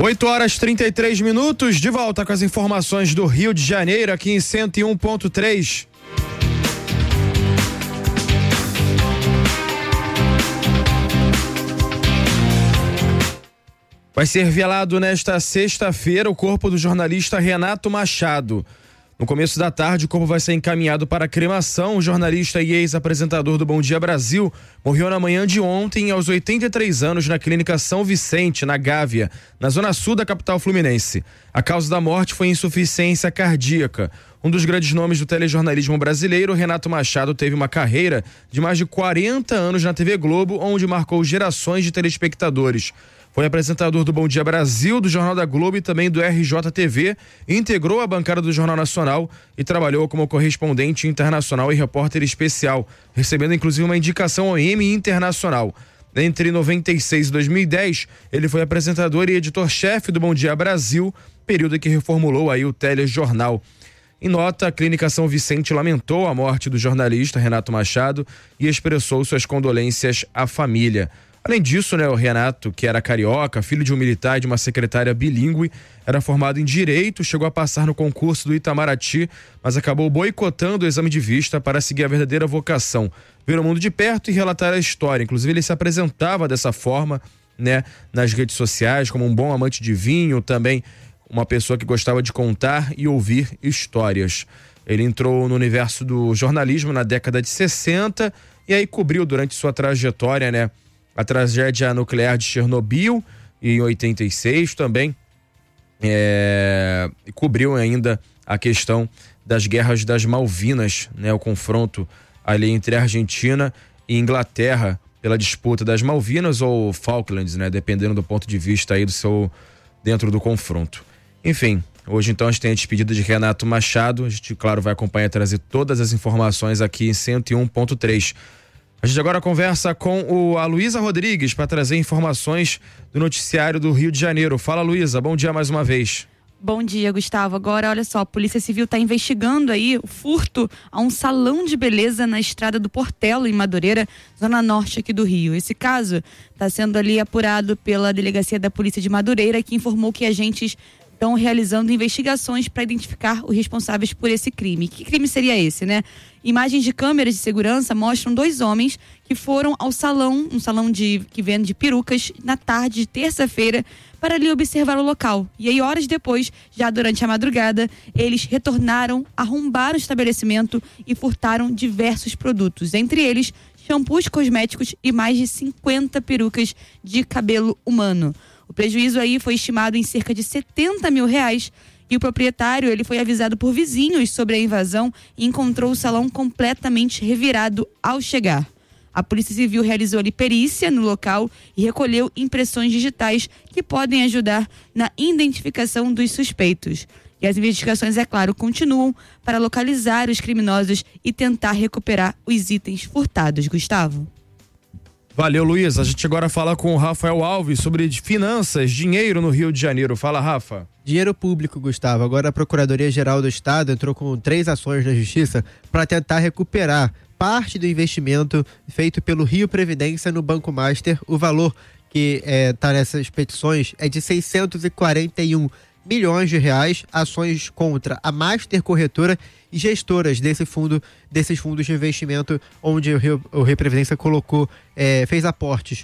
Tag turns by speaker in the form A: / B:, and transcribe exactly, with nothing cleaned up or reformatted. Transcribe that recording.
A: oito horas e trinta e três minutos, de volta com as informações do Rio de Janeiro, aqui em cento e um ponto três. Vai ser velado nesta sexta-feira o corpo do jornalista Renato Machado. No começo da tarde, o corpo vai ser encaminhado para a cremação. O jornalista e ex-apresentador do Bom Dia Brasil morreu na manhã de ontem, aos oitenta e três anos, na clínica São Vicente, na Gávea, na zona sul da capital fluminense. A causa da morte foi insuficiência cardíaca. Um dos grandes nomes do telejornalismo brasileiro, Renato Machado, teve uma carreira de mais de quarenta anos na T V Globo, onde marcou gerações de telespectadores. Foi apresentador do Bom Dia Brasil, do Jornal da Globo e também do R J T V, integrou a bancada do Jornal Nacional e trabalhou como correspondente internacional e repórter especial, recebendo inclusive uma indicação ao Emmy Internacional. Entre noventa e seis e dois mil e dez, ele foi apresentador e editor-chefe do Bom Dia Brasil, período em que reformulou aí o telejornal. Em nota, a Clínica São Vicente lamentou a morte do jornalista Renato Machado e expressou suas condolências à família. Além disso, né, o Renato, que era carioca, filho de um militar e de uma secretária bilíngue, era formado em Direito, chegou a passar no concurso do Itamaraty, mas acabou boicotando o exame de vista para seguir a verdadeira vocação, ver o mundo de perto e relatar a história. Inclusive, ele se apresentava dessa forma, né, nas redes sociais, como um bom amante de vinho, também uma pessoa que gostava de contar e ouvir histórias. Ele entrou no universo do jornalismo na década de sessenta e aí cobriu durante sua trajetória, né, a tragédia nuclear de Chernobyl em oitenta e seis também, é, cobriu ainda a questão das guerras das Malvinas, né, o confronto ali entre Argentina e Inglaterra pela disputa das Malvinas ou Falklands, né, dependendo do ponto de vista aí do seu, dentro do confronto. Enfim, hoje então a gente tem a despedida de Renato Machado. A gente, claro, vai acompanhar e trazer todas as informações aqui em cento e um ponto três. A gente agora conversa com o, a Luísa Rodrigues para trazer informações do noticiário do Rio de Janeiro. Fala, Luísa, bom dia mais uma vez.
B: Bom dia, Gustavo. Agora, olha só, a Polícia Civil está investigando aí o furto a um salão de beleza na estrada do Portelo, em Madureira, zona norte aqui do Rio. Esse caso está sendo ali apurado pela Delegacia da Polícia de Madureira, que informou que agentes estão realizando investigações para identificar os responsáveis por esse crime. Que crime seria esse, né? Imagens de câmeras de segurança mostram dois homens que foram ao salão, um salão de, que vende perucas, na tarde de terça-feira, para ali observar o local. E aí, horas depois, já durante a madrugada, eles retornaram, arrombaram o estabelecimento e furtaram diversos produtos, entre eles shampoos cosméticos e mais de cinquenta perucas de cabelo humano. O prejuízo aí foi estimado em cerca de setenta mil reais e o proprietário ele foi avisado por vizinhos sobre a invasão e encontrou o salão completamente revirado ao chegar. A Polícia Civil realizou ali perícia no local e recolheu impressões digitais que podem ajudar na identificação dos suspeitos. E as investigações, é claro, continuam para localizar os criminosos e tentar recuperar os itens furtados. Gustavo.
A: Valeu, Luiz. A gente agora fala com o Rafael Alves sobre finanças, dinheiro no Rio de Janeiro. Fala, Rafa.
C: Dinheiro público, Gustavo. Agora a Procuradoria-Geral do Estado entrou com três ações na Justiça para tentar recuperar parte do investimento feito pelo Rio Previdência no Banco Master. O valor que está é, nessas petições é de seiscentos e quarenta e um milhões de reais, ações contra a Master Corretora e gestoras desse fundo, desses fundos de investimento onde o Rio, o Rio Previdência colocou, é, fez aportes